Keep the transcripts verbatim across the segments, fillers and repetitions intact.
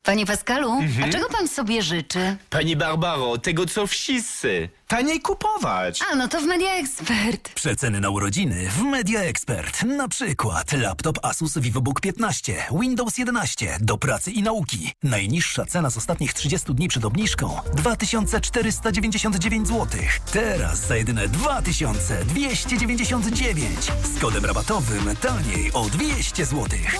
Panie Pascalu, Mhm. a czego pan sobie życzy? Pani Barbaro, tego co wszyscy. Taniej kupować. A, no to w Media Expert. Przeceny na urodziny w Media Expert. Na przykład laptop Asus VivoBook piętnaście, Windows jedenaście do pracy i nauki. Najniższa cena z ostatnich trzydziestu dni przed obniżką dwa tysiące czterysta dziewięćdziesiąt dziewięć złotych. Teraz za jedyne dwa tysiące dwieście dziewięćdziesiąt dziewięć. Z kodem rabatowym taniej o dwieście złotych.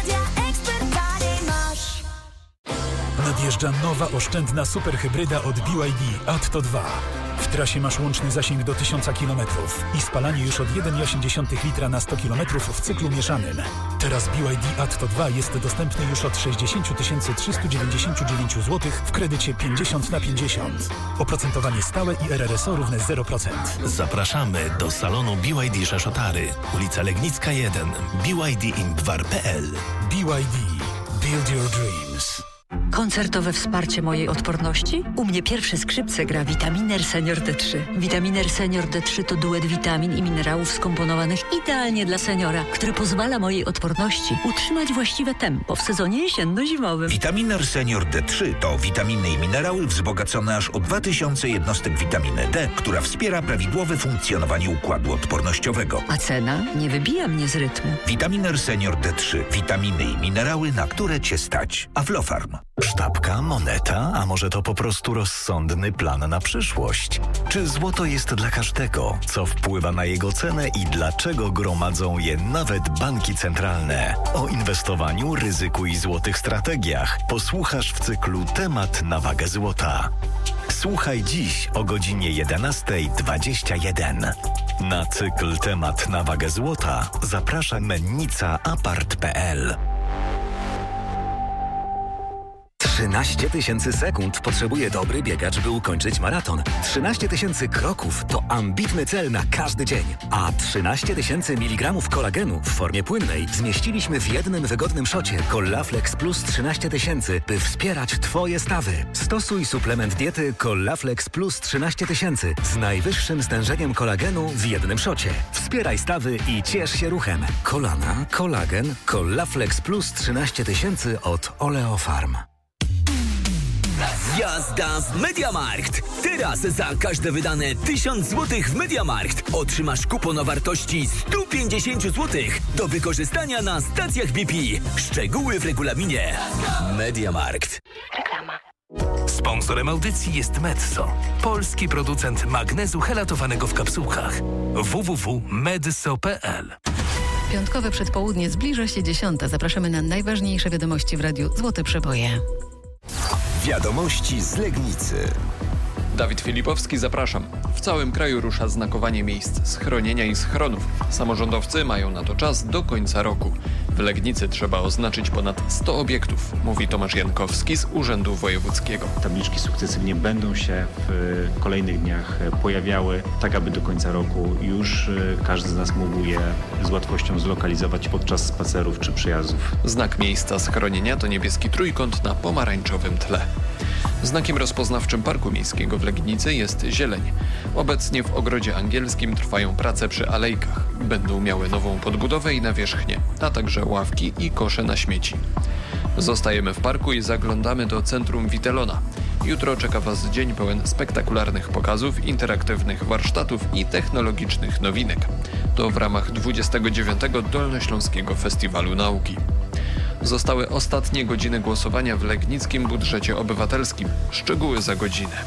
Nadjeżdża nowa oszczędna superhybryda od B Y D Atto dwa. W trasie masz łączny zasięg do tysiąc kilometrów i spalanie już od jeden przecinek osiem litra na sto kilometrów w cyklu mieszanym. Teraz B Y D Atto dwa jest dostępny już od sześćdziesiąt tysięcy trzysta dziewięćdziesiąt dziewięć złotych w kredycie pięćdziesiąt na pięćdziesiąt. Oprocentowanie stałe i R R S O równe zero procent. Zapraszamy do salonu B Y D Rzeszotary, ulica Legnicka jeden, b y d inbwar kropka p l. B Y D. Build your dreams. Koncertowe wsparcie mojej odporności? U mnie pierwsze skrzypce gra Vitaminer Senior D trzy. Vitaminer Senior D trzy to duet witamin i minerałów skomponowanych idealnie dla seniora, który pozwala mojej odporności utrzymać właściwe tempo w sezonie jesienno-zimowym. Vitaminer Senior D trzy to witaminy i minerały wzbogacone aż o dwa tysiące jednostek witaminy D, która wspiera prawidłowe funkcjonowanie układu odpornościowego. A cena nie wybija mnie z rytmu. Vitaminer Senior D trzy. Witaminy i minerały, na które Cię stać. Aflofarm. Sztabka, moneta, a może to po prostu rozsądny plan na przyszłość? Czy złoto jest dla każdego? Co wpływa na jego cenę i dlaczego gromadzą je nawet banki centralne? O inwestowaniu, ryzyku i złotych strategiach posłuchasz w cyklu Temat na wagę złota. Słuchaj dziś o godzinie jedenasta dwadzieścia jeden. Na cykl Temat na wagę złota zaprasza mennica apart kropka p l. trzynaście tysięcy sekund potrzebuje dobry biegacz, by ukończyć maraton. trzynaście tysięcy kroków to ambitny cel na każdy dzień. A trzynaście tysięcy miligramów kolagenu w formie płynnej zmieściliśmy w jednym wygodnym szocie Collaflex Plus trzynaście tysięcy, by wspierać Twoje stawy. Stosuj suplement diety Collaflex Plus trzynaście tysięcy z najwyższym stężeniem kolagenu w jednym szocie. Wspieraj stawy i ciesz się ruchem. Kolana, kolagen, Collaflex Plus trzynaście tysięcy od Oleofarm. Jazda w Mediamarkt! Teraz za każde wydane tysiąc złotych w Mediamarkt otrzymasz kupon o wartości sto pięćdziesiąt złotych do wykorzystania na stacjach B P. Szczegóły w regulaminie. Mediamarkt. Reklama. Sponsorem audycji jest Metso, polski producent magnezu helatowanego w kapsułkach. w w w kropka medso kropka p l. Piątkowe przedpołudnie zbliża się dziesiąta. Zapraszamy na najważniejsze wiadomości w radiu Złote Przeboje. Wiadomości z Legnicy. Dawid Filipowski, zapraszam. W całym kraju rusza znakowanie miejsc schronienia i schronów. Samorządowcy mają na to czas do końca roku. W Legnicy trzeba oznaczyć ponad sto obiektów, mówi Tomasz Jankowski z Urzędu Wojewódzkiego. Tabliczki sukcesywnie będą się w kolejnych dniach pojawiały, tak aby do końca roku już każdy z nas mógł je z łatwością zlokalizować podczas spacerów czy przejazdów. Znak miejsca schronienia to niebieski trójkąt na pomarańczowym tle. Znakiem rozpoznawczym Parku Miejskiego w Legnicy jest zieleń. Obecnie w Ogrodzie Angielskim trwają prace przy alejkach. Będą miały nową podbudowę i nawierzchnię, a także ławki i kosze na śmieci. Zostajemy w parku i zaglądamy do centrum Witelona. Jutro czeka Was dzień pełen spektakularnych pokazów, interaktywnych warsztatów i technologicznych nowinek. To w ramach dwudziestego dziewiątego Dolnośląskiego Festiwalu Nauki. Zostały ostatnie godziny głosowania w Legnickim Budżecie Obywatelskim. Szczegóły za godzinę.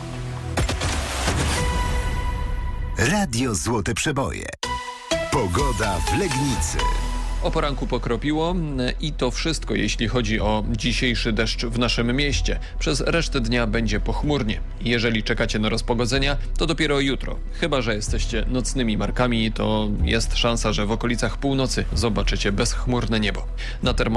Radio Złote Przeboje. Pogoda w Legnicy. O poranku pokropiło i to wszystko, jeśli chodzi o dzisiejszy deszcz w naszym mieście. Przez resztę dnia będzie pochmurnie. Jeżeli czekacie na rozpogodzenia, to dopiero jutro. Chyba że jesteście nocnymi markami, to jest szansa, że w okolicach północy zobaczycie bezchmurne niebo. Na termo